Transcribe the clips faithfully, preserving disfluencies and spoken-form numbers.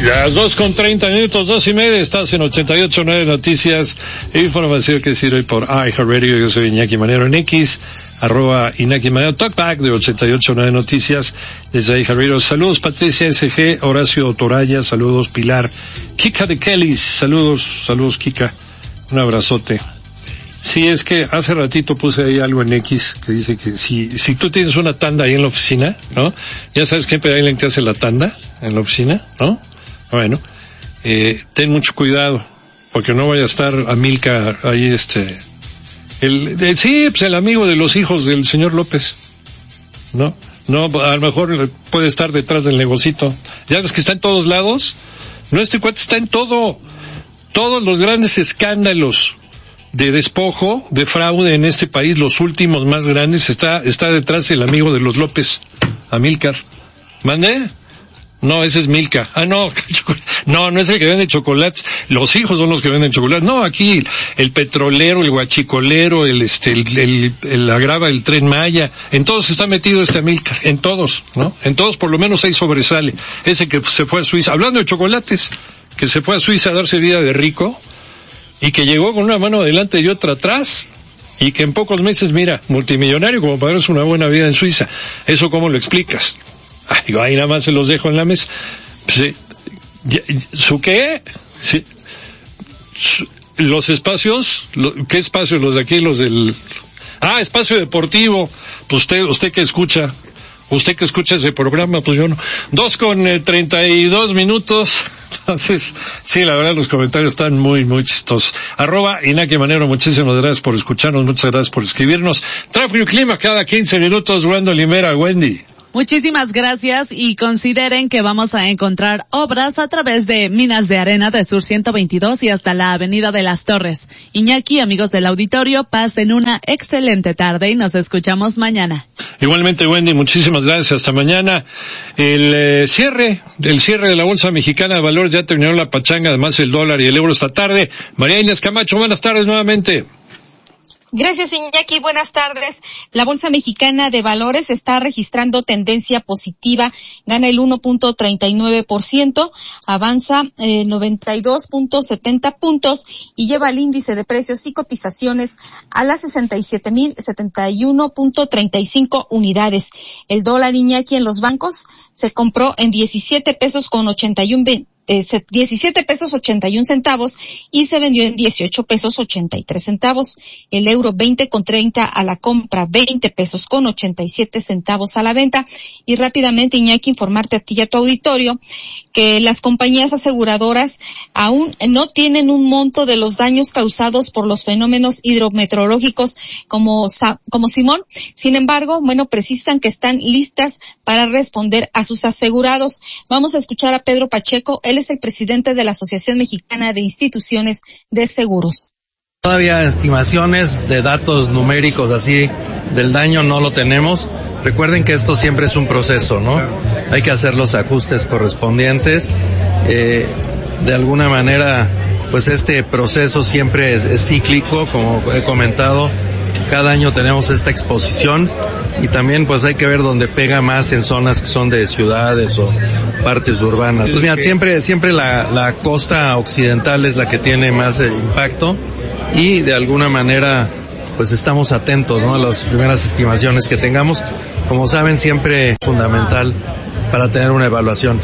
Las dos con treinta minutos, dos y media, estás en ochenta y ocho punto nueve Noticias, información que sirve por iHeartRadio. Yo soy Iñaki Manero en X, arroba Iñaki Manero, talkback de ochenta y ocho punto nueve Noticias desde iHeartRadio. Saludos Patricia S G, Horacio Toraya, saludos Pilar, Kika de Kellys, saludos, saludos Kika, un abrazote. Sí, es que hace ratito puse ahí algo en X que dice que si si tú tienes una tanda ahí en la oficina, ¿no? Ya sabes quién pedale en que hace la tanda en la oficina, ¿no? Bueno, eh, ten mucho cuidado, porque no vaya a estar Amilcar ahí, este, el, de, sí, pues el amigo de los hijos del señor López, ¿no? No, a lo mejor puede estar detrás del negocito. Ya ves que está en todos lados, no, este cuate está en todo, todos los grandes escándalos de despojo, de fraude en este país, los últimos más grandes, está, está detrás el amigo de los López, Amilcar. ¿Mandé? No, ese es Milka. Ah, no, no, no es el que vende chocolates. Los hijos son los que venden chocolates. No, aquí el petrolero, el guachicolero, el este, el, el, el agrava, el Tren Maya. En todos está metido este Amilcar. En todos, ¿no? En todos por lo menos ahí sobresale. Ese que se fue a Suiza. Hablando de chocolates, que se fue a Suiza a darse vida de rico y que llegó con una mano adelante y otra atrás. Y que en pocos meses, mira, multimillonario como para darse una buena vida en Suiza. ¿Eso cómo lo explicas? Ay, digo, ahí nada más se los dejo en la mesa. Sí. ¿Su qué? Sí. Su, los espacios, lo, ¿qué espacios? Los de aquí, los del... Ah, espacio deportivo. Pues usted, usted que escucha, usted que escucha ese programa, pues yo no. Dos con eh, treinta y dos minutos. Entonces, sí, la verdad los comentarios están muy, muy chistosos. Arroba Iñaki Manero, muchísimas gracias por escucharnos, muchas gracias por escribirnos. Tráfico y clima cada quince minutos, Wendo Limera, Wendy. Muchísimas gracias y consideren que vamos a encontrar obras a través de Minas de Arena de Sur ciento veintidós y hasta la Avenida de las Torres. Iñaki, amigos del auditorio, pasen una excelente tarde y nos escuchamos mañana. Igualmente, Wendy, muchísimas gracias. Hasta mañana. El eh, cierre, el cierre de la Bolsa Mexicana de Valores, ya terminó la pachanga, además el dólar y el euro esta tarde. María Inés Camacho, buenas tardes nuevamente. Gracias, Iñaki. Buenas tardes. La Bolsa Mexicana de Valores está registrando tendencia positiva. Gana el uno punto treinta y nueve por ciento, avanza eh, noventa y dos punto setenta puntos y lleva el índice de precios y cotizaciones a las sesenta y siete mil setenta y uno punto treinta y cinco unidades. El dólar, Iñaki, en los bancos se compró en diecisiete pesos con ochenta y un Eh, diecisiete pesos ochenta y un centavos y se vendió en dieciocho pesos ochenta y tres centavos. El euro veinte con treinta a la compra, veinte pesos con ochenta y siete centavos a la venta. Y rápidamente, Iñaki, informarte a ti y a tu auditorio que las compañías aseguradoras aún no tienen un monto de los daños causados por los fenómenos hidrometeorológicos como, como Simón. Sin embargo, bueno, precisan que están listas para responder a sus asegurados. Vamos a escuchar a Pedro Pacheco. Él es el presidente de la Asociación Mexicana de Instituciones de Seguros. Todavía estimaciones de datos numéricos así del daño no lo tenemos. Recuerden que esto siempre es un proceso, ¿no? Hay que hacer los ajustes correspondientes. Eh, de alguna manera, pues este proceso siempre es, es cíclico, como he comentado. Cada año tenemos esta exposición y también pues hay que ver dónde pega más en zonas que son de ciudades o partes urbanas. Pues mira, siempre, siempre la, la costa occidental es la que tiene más eh, impacto y de alguna manera pues estamos atentos, ¿no?, a las primeras estimaciones que tengamos. Como saben, siempre es fundamental para tener una evaluación.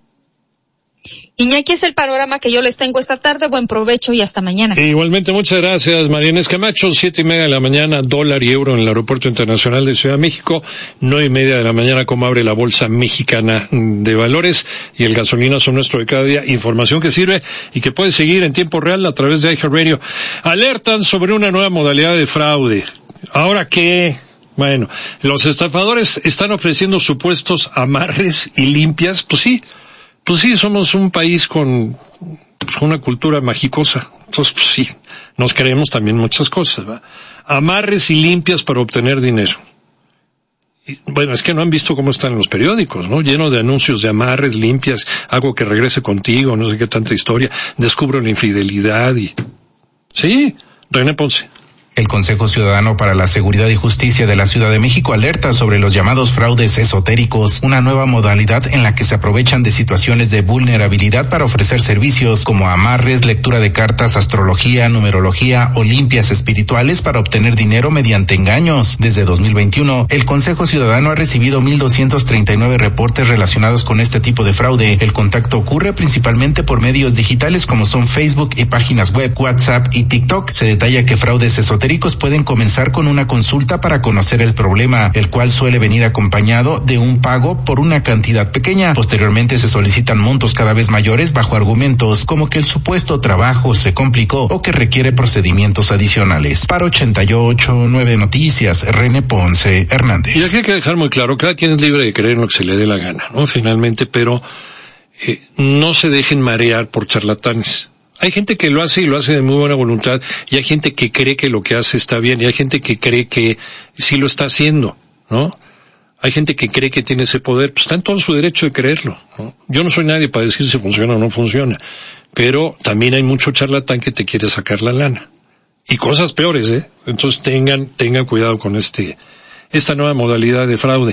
Iñaki, es el panorama que yo les tengo esta tarde. Buen provecho y hasta mañana. E igualmente, muchas gracias, María Inés Camacho. Siete y media de la mañana, dólar y euro en el Aeropuerto Internacional de Ciudad de México. Nueve y media de la mañana, como abre la Bolsa Mexicana de Valores. Y el gasolinazo nuestro de cada día. Información que sirve y que puede seguir en tiempo real a través de iHeartRadio. Alertan sobre una nueva modalidad de fraude. ¿Ahora qué? Bueno, los estafadores están ofreciendo supuestos amarres y limpias. Pues sí. Pues sí, somos un país con, pues, una cultura magicosa. Entonces, pues sí, nos creemos también muchas cosas, ¿va? Amarres y limpias para obtener dinero. Y, bueno, es que no han visto cómo están los periódicos, ¿no? Lleno de anuncios de amarres, limpias, algo que regrese contigo, no sé qué tanta historia. Descubro la infidelidad y... Sí, René Ponce. El Consejo Ciudadano para la Seguridad y Justicia de la Ciudad de México alerta sobre los llamados fraudes esotéricos, una nueva modalidad en la que se aprovechan de situaciones de vulnerabilidad para ofrecer servicios como amarres, lectura de cartas, astrología, numerología o limpias espirituales para obtener dinero mediante engaños. Desde dos mil veintiuno, el Consejo Ciudadano ha recibido mil doscientos treinta y nueve reportes relacionados con este tipo de fraude. El contacto ocurre principalmente por medios digitales como son Facebook y páginas web, WhatsApp y TikTok. Se detalla que fraudes esotéricos pueden comenzar con una consulta para conocer el problema, el cual suele venir acompañado de un pago por una cantidad pequeña. Posteriormente se solicitan montos cada vez mayores bajo argumentos como que el supuesto trabajo se complicó o que requiere procedimientos adicionales. Para ochenta y ocho punto nueve Noticias, René Ponce Hernández. Y aquí hay que dejar muy claro, cada quien es libre de creer en lo que se le dé la gana, ¿no? Finalmente, pero eh, no se dejen marear por charlatanes. Hay gente que lo hace y lo hace de muy buena voluntad, y hay gente que cree que lo que hace está bien, y hay gente que cree que sí lo está haciendo, ¿no? Hay gente que cree que tiene ese poder, pues está en todo su derecho de creerlo, ¿no? Yo no soy nadie para decir si funciona o no funciona, pero también hay mucho charlatán que te quiere sacar la lana. Y cosas peores, ¿eh? Entonces tengan, tengan cuidado con este, esta nueva modalidad de fraude.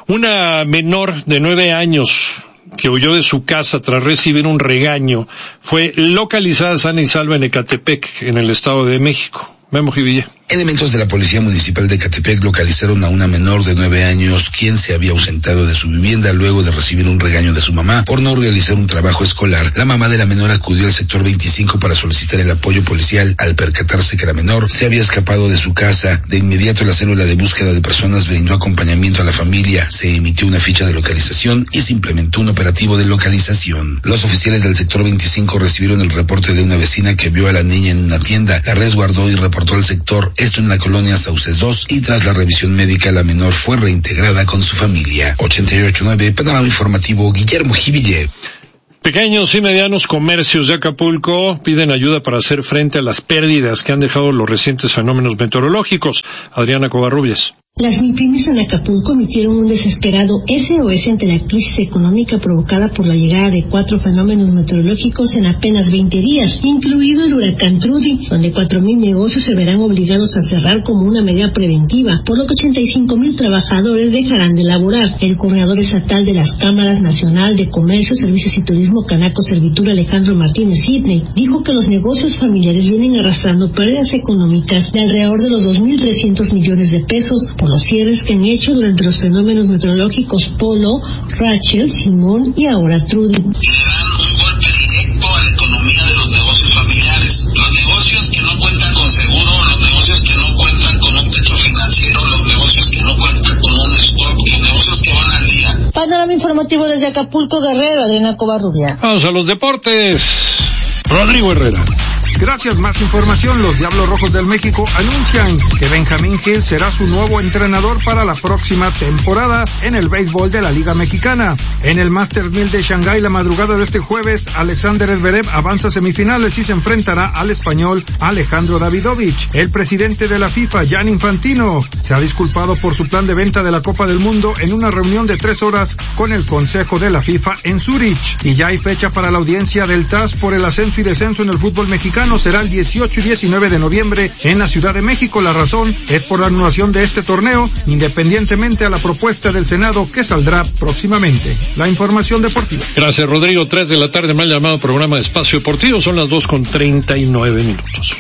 Una menor de nueve años que huyó de su casa tras recibir un regaño, fue localizada sana y salva en Ecatepec, en el Estado de México. Memo Jivilla. Elementos de la Policía Municipal de Ecatepec localizaron a una menor de nueve años quien se había ausentado de su vivienda luego de recibir un regaño de su mamá por no realizar un trabajo escolar. La mamá de la menor acudió al sector veinticinco para solicitar el apoyo policial al percatarse que la menor se había escapado de su casa. De inmediato la célula de búsqueda de personas brindó acompañamiento a la familia, se emitió una ficha de localización y se implementó un operativo de localización. Los oficiales del sector veinticinco recibieron el reporte de una vecina que vio a la niña en una tienda, la resguardó y reportó al sector, esto en la colonia Sauces dos, y tras la revisión médica la menor fue reintegrada con su familia. ochenta y ocho punto nueve Panorama Informativo, Guillermo Jiville. Pequeños y medianos comercios de Acapulco piden ayuda para hacer frente a las pérdidas que han dejado los recientes fenómenos meteorológicos. Adriana Covarrubias. Las MIPYMES en Acapulco emitieron un desesperado S O S ante la crisis económica provocada por la llegada de cuatro fenómenos meteorológicos en apenas veinte días, incluido el huracán Trudy, donde cuatro mil negocios se verán obligados a cerrar como una medida preventiva, por lo que ochenta y cinco mil trabajadores dejarán de laborar. El coordinador estatal de las Cámaras Nacional de Comercio, Servicios y Turismo Canaco Servitur, Alejandro Martínez Sidney, dijo que los negocios familiares vienen arrastrando pérdidas económicas de alrededor de los dos mil trescientos millones de pesos por los cierres que han hecho durante los fenómenos meteorológicos Polo, Rachel, Simón y ahora Trudy. Le dan un golpe directo a la economía de los negocios familiares. Los negocios que no cuentan con seguro, los negocios que no cuentan con un techo financiero, los negocios que no cuentan con un stock, los negocios que van al día. Panorama informativo desde Acapulco, Guerrero, Adriana Covarrubias. Vamos a los deportes. Rodrigo Herrera. Gracias, más información. Los Diablos Rojos del México anuncian que Benjamín Gil será su nuevo entrenador para la próxima temporada en el béisbol de la Liga Mexicana. En el Masters mil de Shanghái, la madrugada de este jueves, Alexander Zverev avanza a semifinales y se enfrentará al español Alejandro Davidovich. El presidente de la FIFA, Gianni Infantino, se ha disculpado por su plan de venta de la Copa del Mundo en una reunión de tres horas con el Consejo de la FIFA en Zúrich. Y ya hay fecha para la audiencia del T A S por el ascenso y descenso en el fútbol mexicano. Será el dieciocho y diecinueve de noviembre en la Ciudad de México. La razón es por la anulación de este torneo, independientemente a la propuesta del Senado que saldrá próximamente. La información deportiva. Gracias, Rodrigo. Tres de la tarde, mal llamado programa de Espacio Deportivo. Son las dos con treinta y nueve minutos.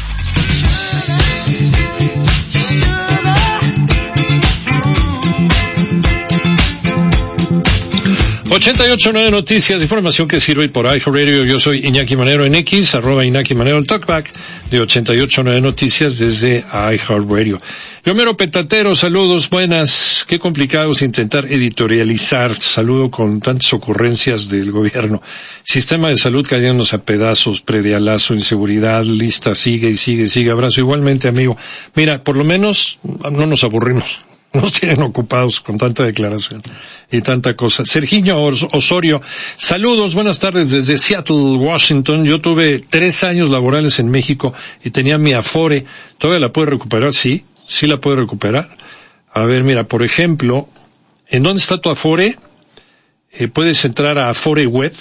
ochenta y ocho punto nueve Noticias, información que sirve por iHeartRadio. Yo soy Iñaki Manero en X, arroba Iñaki Manero el talkback de ochenta y ocho punto nueve Noticias desde iHeartRadio. Yo mero Petatero, saludos, buenas. Qué complicado es intentar editorializar. Saludo con tantas ocurrencias del gobierno. Sistema de salud cayéndonos a pedazos, predialazo, inseguridad, lista, sigue y sigue y sigue. Abrazo igualmente, amigo. Mira, por lo menos no nos aburrimos. Nos tienen ocupados con tanta declaración y tanta cosa. Sergiño Osorio, saludos, buenas tardes desde Seattle, Washington. Yo tuve tres años laborales en México y tenía mi Afore. ¿Todavía la puedo recuperar? Sí, sí la puedo recuperar. A ver, mira, por ejemplo, ¿en dónde está tu Afore? Eh, puedes entrar a Afore Web,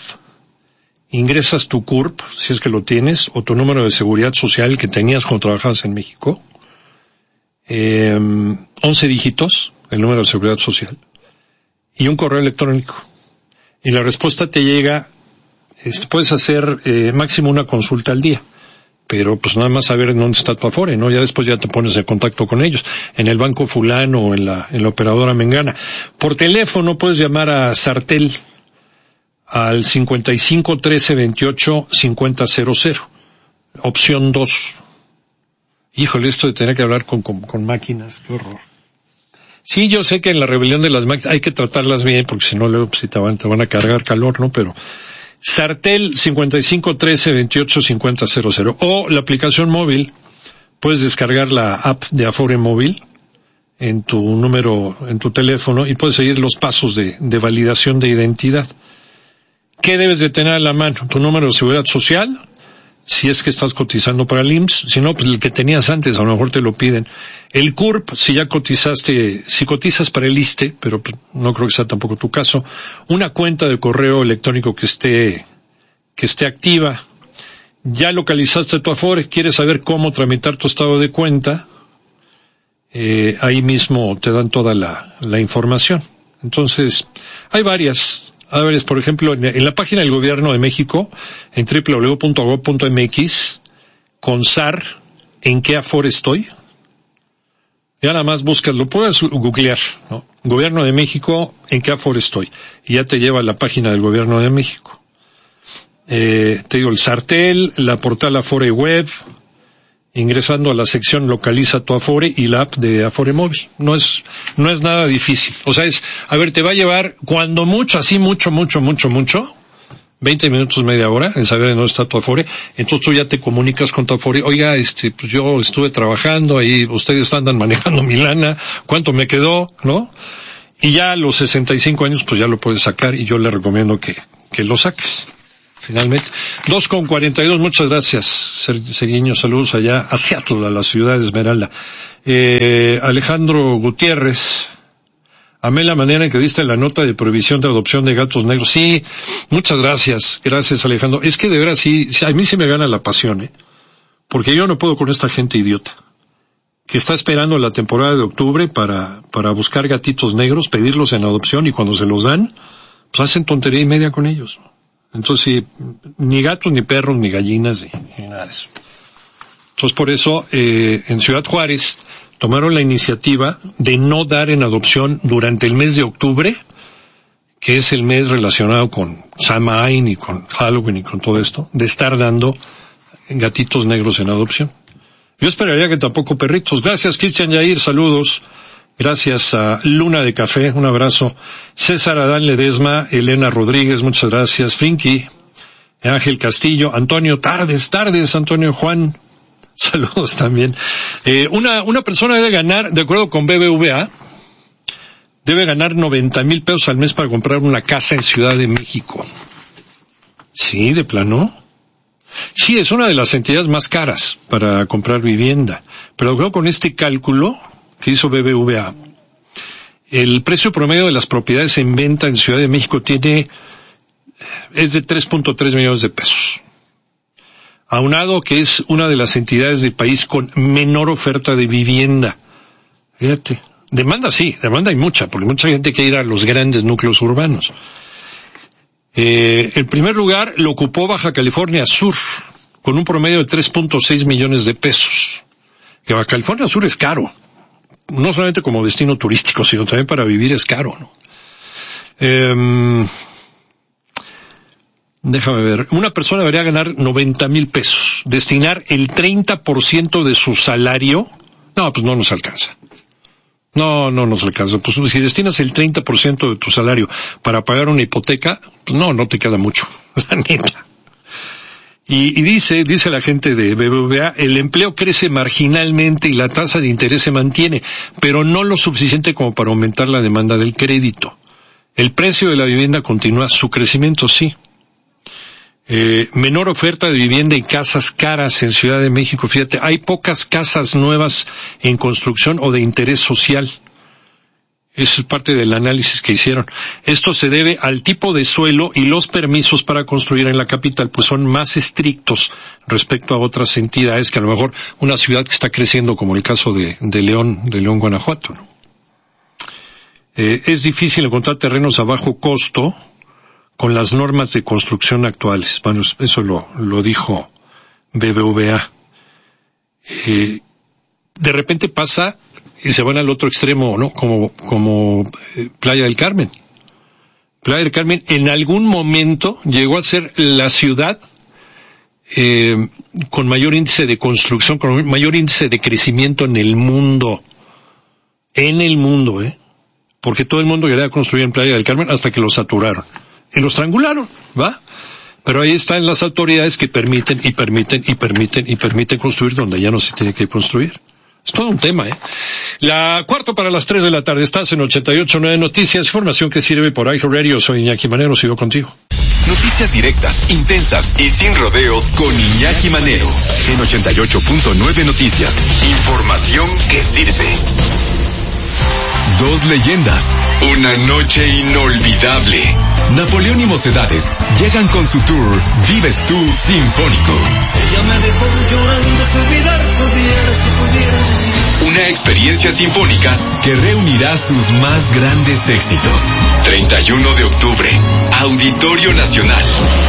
ingresas tu C U R P, si es que lo tienes, o tu número de seguridad social que tenías cuando trabajabas en México. eh, once dígitos, el número de seguridad social, y un correo electrónico. Y la respuesta te llega, este, puedes hacer eh, máximo una consulta al día, pero pues nada más saber dónde está tu Afore, ¿no? Ya después ya te pones en contacto con ellos, en el banco fulano o en la, en la operadora mengana. Por teléfono puedes llamar a Sartel al cincuenta y cinco trece veintiocho cincuenta cero cero, opción dos. Híjole, esto de tener que hablar con, con, con máquinas, qué horror. Sí, yo sé que en la rebelión de las máquinas hay que tratarlas bien, porque si no luego pues, si te van, te van a cargar calor, ¿no? Pero Sartel cincuenta y cinco trece veintiocho cincuenta cero cero, o la aplicación móvil, puedes descargar la app de Afore móvil en tu número, en tu teléfono, y puedes seguir los pasos de, de validación de identidad. ¿Qué debes de tener a la mano? Tu número de seguridad social, si es que estás cotizando para el I M S S, si no, pues el que tenías antes, a lo mejor te lo piden. El C U R P, si ya cotizaste, si cotizas para el ISSSTE, pero no creo que sea tampoco tu caso, una cuenta de correo electrónico que esté, que esté activa. Ya localizaste tu Afore, quieres saber cómo tramitar tu estado de cuenta, eh, ahí mismo te dan toda la, la información. Entonces, hay varias. A ver, por ejemplo, en, en la página del Gobierno de México, en doble u doble u doble u punto gob punto eme equis, con S A R, ¿en qué Afore estoy? Ya nada más buscas, lo puedes googlear, ¿no? Gobierno de México, ¿en qué Afore estoy? Y ya te lleva a la página del Gobierno de México. Eh, te digo, el Sartel, la portal Afore Web, ingresando a la sección Localiza tu Afore y la app de Afore móvil. No es, no es nada difícil. O sea, es, a ver, te va a llevar, cuando mucho, así mucho, mucho, mucho, mucho, veinte minutos, media hora, en saber dónde está tu Afore. Entonces tú ya te comunicas con tu Afore. Oiga, este, pues yo estuve trabajando ahí, ustedes andan manejando mi lana, ¿cuánto me quedó? ¿No? Y ya a los sesenta y cinco años, pues ya lo puedes sacar, y yo le recomiendo que, que lo saques. Finalmente, dos con cuarenta y dos, muchas gracias, Seguiño, saludos allá a Seattle, a la ciudad de Esmeralda. Eh, Alejandro Gutiérrez, amé la manera en que diste la nota de prohibición de adopción de gatos negros. Sí, muchas gracias, gracias Alejandro. Es que de veras sí, a mí sí me gana la pasión, ¿eh? Porque yo no puedo con esta gente idiota, que está esperando la temporada de octubre para, para buscar gatitos negros, pedirlos en adopción, y cuando se los dan, pues hacen tontería y media con ellos. Entonces, sí, ni gatos, ni perros, ni gallinas, ni, ni nada de eso. Entonces, por eso, eh, en Ciudad Juárez, tomaron la iniciativa de no dar en adopción durante el mes de octubre, que es el mes relacionado con Samhain y con Halloween y con todo esto, de estar dando gatitos negros en adopción. Yo esperaría que tampoco perritos. Gracias, Cristian Yair, saludos. Gracias a Luna de Café, un abrazo. César Adán Ledesma, Elena Rodríguez, muchas gracias. Finky, Ángel Castillo, Antonio, tardes, tardes, Antonio Juan, saludos también. Eh, una, una persona debe ganar, de acuerdo con B B V A, debe ganar noventa mil pesos al mes para comprar una casa en Ciudad de México. Sí, de plano. Sí, es una de las entidades más caras para comprar vivienda, pero de acuerdo con este cálculo que hizo B B V A, el precio promedio de las propiedades en venta en Ciudad de México tiene, es de tres punto tres millones de pesos. Aunado que es una de las entidades del país con menor oferta de vivienda. Fíjate, demanda sí, demanda hay mucha, porque mucha gente quiere ir a los grandes núcleos urbanos. Eh, el primer lugar lo ocupó Baja California Sur, con un promedio de tres punto seis millones de pesos. Que Baja California Sur es caro. No solamente como destino turístico, sino también para vivir es caro, ¿no? Eh, déjame ver. Una persona debería ganar noventa mil pesos. Destinar el treinta por ciento de su salario. No, pues no nos alcanza. No, no nos alcanza. Pues si destinas el treinta por ciento de tu salario para pagar una hipoteca, pues no, no te queda mucho. La neta. Y, y dice, dice la gente de B B V A, el empleo crece marginalmente y la tasa de interés se mantiene, pero no lo suficiente como para aumentar la demanda del crédito. El precio de la vivienda continúa su crecimiento, sí. Eh, menor oferta de vivienda y casas caras en Ciudad de México. Fíjate, hay pocas casas nuevas en construcción o de interés social. Eso es parte del análisis que hicieron. Esto se debe al tipo de suelo y los permisos para construir en la capital, pues son más estrictos respecto a otras entidades que a lo mejor una ciudad que está creciendo, como el caso de, de León, de León, Guanajuato, ¿no? Eh, es difícil encontrar terrenos a bajo costo con las normas de construcción actuales. Bueno, eso lo, lo dijo B B V A. Eh, de repente pasa y se van al otro extremo, ¿no? Como, como eh, Playa del Carmen. Playa del Carmen en algún momento llegó a ser la ciudad eh, con mayor índice de construcción, con mayor índice de crecimiento en el mundo. En el mundo, ¿eh? Porque todo el mundo quería construir en Playa del Carmen hasta que los saturaron. Y los estrangularon, ¿va? Pero ahí están las autoridades que permiten y permiten y permiten y permiten construir donde ya no se tiene que construir. Es todo un tema, ¿eh? La cuarto para las tres de la tarde. Estás en ochenta y ocho punto nueve Noticias, información que sirve por iHeartRadio. Soy Iñaki Manero, sigo contigo. Noticias directas, intensas y sin rodeos con Iñaki Manero. En ochenta y ocho punto nueve Noticias, información que sirve. Dos leyendas, una noche inolvidable. Napoleón y Mocedades llegan con su tour Vives Tú Sinfónico. Ella me dejó llorando su vida, pudiera si pudiera. Una experiencia sinfónica que reunirá sus más grandes éxitos. treinta y uno de octubre, Auditorio Nacional.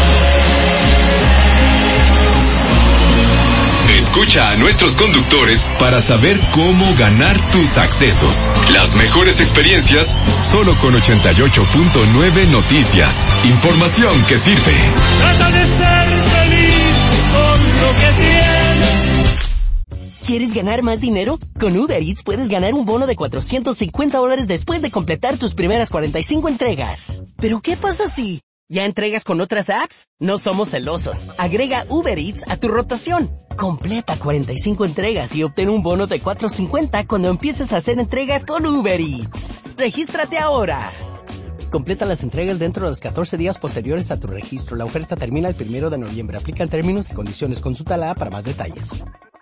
Escucha a nuestros conductores para saber cómo ganar tus accesos. Las mejores experiencias solo con ochenta y ocho punto nueve Noticias. Información que sirve. Trata de ser feliz con lo que tienes. ¿Quieres ganar más dinero? Con Uber Eats puedes ganar un bono de cuatrocientos cincuenta dólares después de completar tus primeras cuarenta y cinco entregas. ¿Pero qué pasa si ya entregas con otras apps? No somos celosos. Agrega Uber Eats a tu rotación. Completa cuarenta y cinco entregas y obtén un bono de cuatrocientos cincuenta cuando empieces a hacer entregas con Uber Eats. ¡Regístrate ahora! Completa las entregas dentro de los catorce días posteriores a tu registro. La oferta termina el primero de noviembre. Aplican términos y condiciones. Consulta la app para más detalles.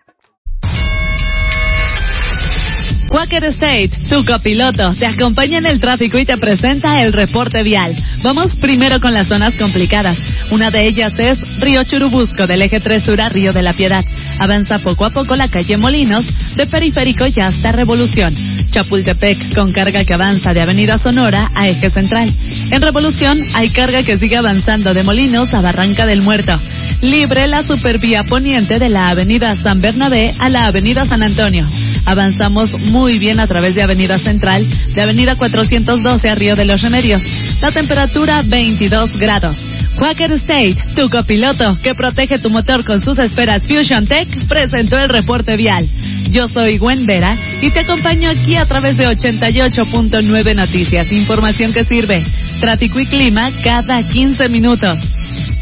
Quaker State, tu copiloto, te acompaña en el tráfico y te presenta el reporte vial. Vamos primero con las zonas complicadas. Una de ellas es Río Churubusco, del eje tres sur a Río de la Piedad. Avanza poco a poco la calle Molinos, de Periférico ya hasta Revolución. Chapultepec, con carga que avanza de Avenida Sonora a Eje Central. En Revolución hay carga que sigue avanzando de Molinos a Barranca del Muerto. Libre la supervía poniente de la Avenida San Bernabé a la Avenida San Antonio. Avanzamos muy bien a través de Avenida Central, de Avenida cuatrocientos doce a Río de los Remedios. La temperatura veintidós grados. Quaker State, tu copiloto que protege tu motor con sus esferas Fusion Tech, presentó el reporte vial. Yo soy Gwen Vera y te acompaño aquí a través de ochenta y ocho punto nueve Noticias. Información que sirve. Tráfico y clima cada quince minutos.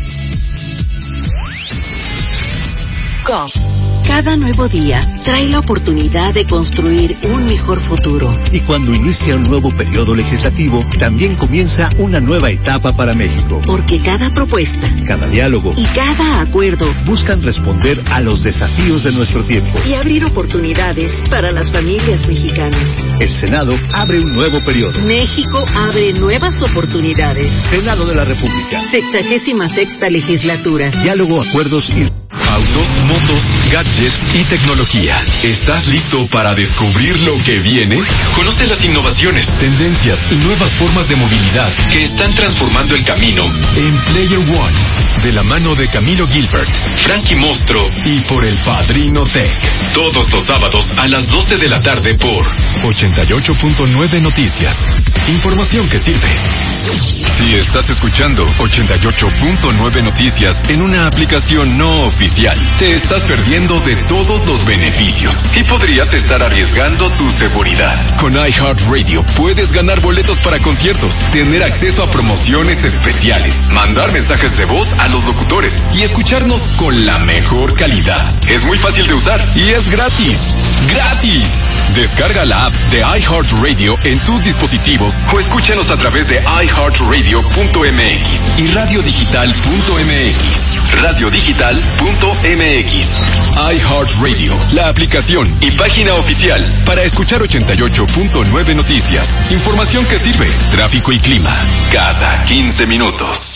Go. Cada nuevo día trae la oportunidad de construir un mejor futuro. Y cuando inicia un nuevo periodo legislativo, también comienza una nueva etapa para México. Porque cada propuesta, cada diálogo y cada acuerdo buscan responder a los desafíos de nuestro tiempo y abrir oportunidades para las familias mexicanas. El Senado abre un nuevo periodo. México abre nuevas oportunidades. Senado de la República. Sexagésima sexta legislatura. Diálogo, acuerdos y... Autos, motos, gadgets y tecnología. ¿Estás listo para descubrir lo que viene? Conoce las innovaciones, tendencias y nuevas formas de movilidad que están transformando el camino en Player One, de la mano de Camilo Gilbert, Frankie Mostro y por el Padrino Tech. Todos los sábados a las doce de la tarde por ochenta y ocho punto nueve Noticias. Información que sirve. Si estás escuchando ochenta y ocho punto nueve Noticias en una aplicación no oficial, te estás perdiendo de todos los beneficios y podrías estar arriesgando tu seguridad. Con iHeartRadio puedes ganar boletos para conciertos, tener acceso a promociones especiales, mandar mensajes de voz a los locutores y escucharnos con la mejor calidad. Es muy fácil de usar y es gratis. ¡Gratis! Descarga la app de iHeartRadio en tus dispositivos Llámanos o escúchanos a través de i heart radio punto m x y radio digital punto m x. radio digital punto m x. iHeartRadio, la aplicación y página oficial para escuchar ochenta y ocho punto nueve Noticias. Información que sirve. Tráfico y clima cada quince minutos.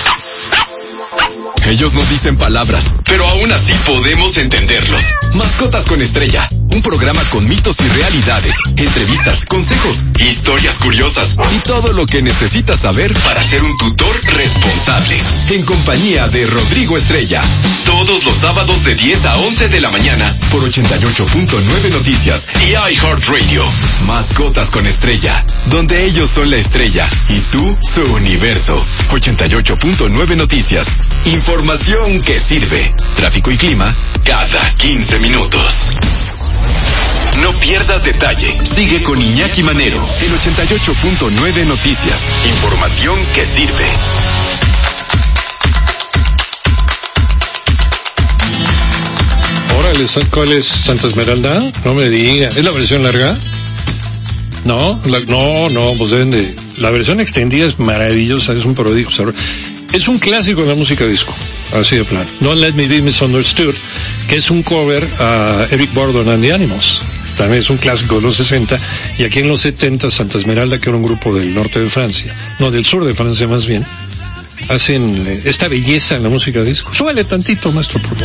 Ellos nos dicen palabras, pero aún así podemos entenderlos. Mascotas con Estrella, un programa con mitos y realidades, entrevistas, consejos, historias curiosas y todo lo que necesitas saber para ser un tutor responsable. En compañía de Rodrigo Estrella, todos los sábados de diez a once de la mañana por ochenta y ocho punto nueve Noticias y iHeartRadio. Mascotas con Estrella, donde ellos son la estrella y tú su universo. ochenta y ocho punto nueve Noticias. Información que sirve. Tráfico y clima cada quince minutos. No pierdas detalle. Sigue con Iñaki Manero en ochenta y ocho punto nueve Noticias. Información que sirve. Órale, ¿cuál es Santa Esmeralda? No me diga. ¿Es la versión larga? No, la, no, no, pues deben de... La versión extendida es maravillosa, es un prodigio. Es un clásico de la música disco, así de plano. Don't Let Me Be Misunderstood, que es un cover a Eric Burdon and the Animals. También es un clásico de los sesenta, y aquí en los setenta, Santa Esmeralda, que era un grupo del norte de Francia, no, del sur de Francia más bien, hacen esta belleza en la música disco. Súbele tantito, maestro, por favor.